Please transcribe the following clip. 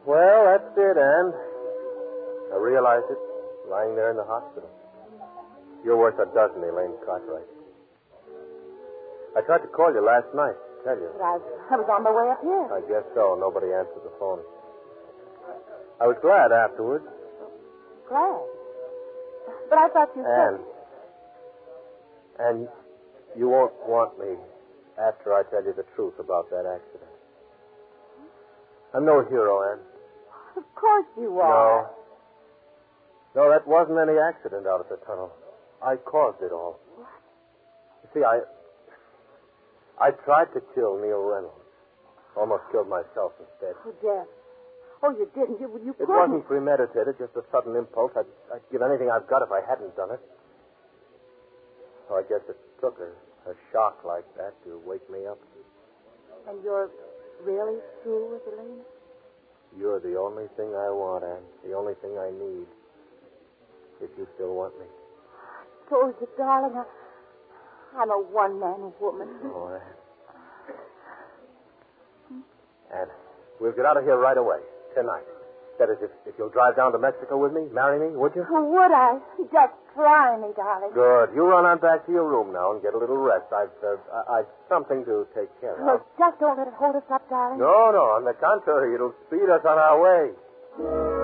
Well, that's it, Anne. I realized it lying there in the hospital. You're worth a dozen, Elaine Cartwright. I tried to call you last night to tell you. But I was on my way up here. I guess so. Nobody answered the phone. I was glad afterwards. Glad? But I thought you said... And you won't want me after I tell you the truth about that accident. I'm no hero, Anne. Of course you are. No, that wasn't any accident out at the tunnel. I caused it all. What? You see, I tried to kill Neil Reynolds. Almost killed myself instead. Oh, Jeff. Oh, you didn't. You It couldn't. wasn't premeditated, just a sudden impulse. I'd give anything I've got if I hadn't done it. So I guess it took a shock like that to wake me up. And you're really through with Elaine? You're the only thing I want, Anne. The only thing I need. If you still want me. So is it, darling. I'm a one-man woman. Oh, Anne, we'll get out of here right away. Tonight. That is, if you'll drive down to Mexico with me, marry me, would you? Oh, would I? Just try me, darling. Good. You run on back to your room now and get a little rest. I've something to take care of. Just don't let it hold us up, darling. No. On the contrary, it'll speed us on our way.